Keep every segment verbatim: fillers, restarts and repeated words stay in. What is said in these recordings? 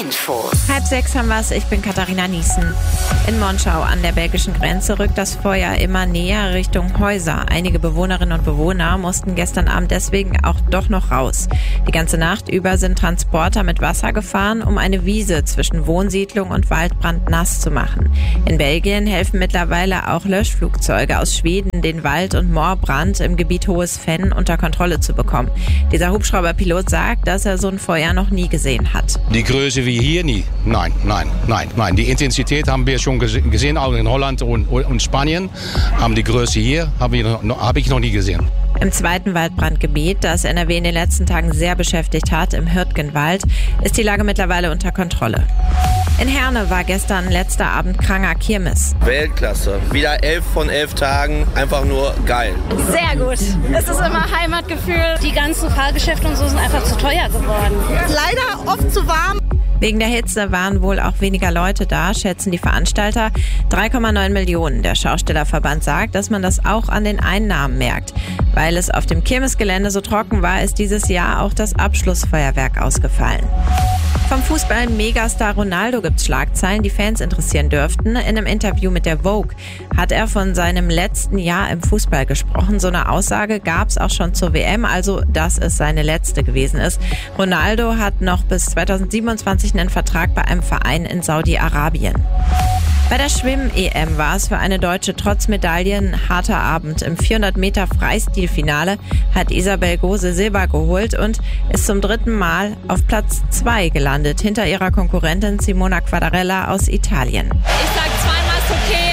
Info. Halb sechs haben wir es, ich bin Katharina Niesen. In Monschau an der belgischen Grenze rückt das Feuer immer näher Richtung Häuser. Einige Bewohnerinnen und Bewohner mussten gestern Abend deswegen auch doch noch raus. Die ganze Nacht über sind Transporter mit Wasser gefahren, um eine Wiese zwischen Wohnsiedlung und Waldbrand nass zu machen. In Belgien helfen mittlerweile auch Löschflugzeuge aus Schweden, den Wald- und Moorbrand im Gebiet Hohes Venn unter Kontrolle zu bekommen. Dieser Hubschrauberpilot sagt, dass er so ein Feuer noch nie gesehen hat. Die Größe wie hier nie. Nein, nein, nein, nein. Die Intensität haben wir schon gesehen, auch in Holland und, und Spanien. Aber die Größe hier habe ich, hab ich noch nie gesehen. Im zweiten Waldbrandgebiet, das N R W in den letzten Tagen sehr beschäftigt hat, im Hürtgenwald, ist die Lage mittlerweile unter Kontrolle. In Herne war gestern letzter Abend Kranger Kirmes. Weltklasse. Wieder elf von elf Tagen. Einfach nur geil. Sehr gut. Es ist immer Heimatgefühl. Die ganzen Fahrgeschäfte und so sind einfach zu teuer geworden. Leider oft zu warm. Wegen der Hitze waren wohl auch weniger Leute da, schätzen die Veranstalter. drei Komma neun Millionen. Der Schaustellerverband sagt, dass man das auch an den Einnahmen merkt. Weil es auf dem Kirmesgelände so trocken war, ist dieses Jahr auch das Abschlussfeuerwerk ausgefallen. Vom Fußball-Megastar Ronaldo gibt's Schlagzeilen, die Fans interessieren dürften. In einem Interview mit der Vogue hat er von seinem letzten Jahr im Fußball gesprochen. So eine Aussage gab's auch schon zur W M, also dass es seine letzte gewesen ist. Ronaldo hat noch bis zweitausendsiebenundzwanzig einen Vertrag bei einem Verein in Saudi-Arabien. Bei der Schwimm-E M war es für eine Deutsche trotz Medaillen ein harter Abend. Im vierhundert Meter Freistilfinale hat Isabel Gose Silber geholt und ist zum dritten Mal auf Platz zwei gelandet, hinter ihrer Konkurrentin Simona Quadarella aus Italien. Ich sag zweimal ist okay,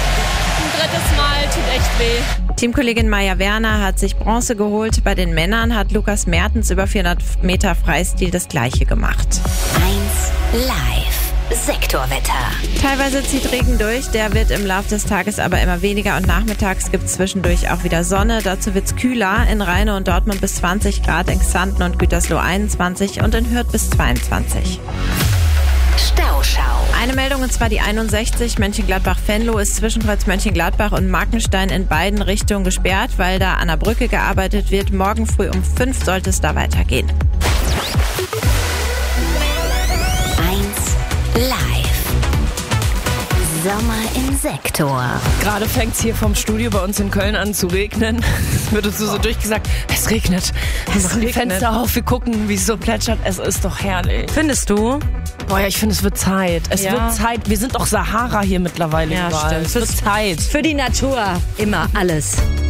ein drittes Mal tut echt weh. Teamkollegin Maja Werner hat sich Bronze geholt. Bei den Männern hat Lukas Mertens über vierhundert Meter Freistil das Gleiche gemacht. eins live. Sektorwetter. Teilweise zieht Regen durch, der wird im Laufe des Tages aber immer weniger und nachmittags gibt es zwischendurch auch wieder Sonne. Dazu wird es kühler, in Rheine und Dortmund bis zwanzig Grad, in Xanten und Gütersloh einundzwanzig und in Hürth bis zweiundzwanzig. Stauschau. Eine Meldung, und zwar die einundsechzig, Mönchengladbach-Venlo ist zwischen Kreuz Mönchengladbach und Markenstein in beiden Richtungen gesperrt, weil da an der Brücke gearbeitet wird. Morgen früh um fünf sollte es da weitergehen. Live. Sommer im Sektor. Gerade fängt es hier vom Studio bei uns in Köln an zu regnen. Es wird uns so durchgesagt, es regnet. Wir machen die Fenster auf, wir gucken, wie es so plätschert. Es ist doch herrlich. Findest du? Boah, ja, ich finde, es wird Zeit. Es Ja. wird Zeit. Wir sind doch Sahara hier mittlerweile Ja, überall. stimmt. Es wird Zeit. Für die Natur immer alles.